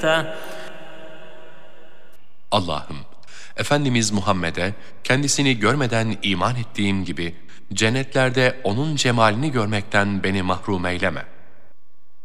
Allah'ım, Efendimiz Muhammed'e kendisini görmeden iman ettiğim gibi cennetlerde onun cemalini görmekten beni mahrum eyleme.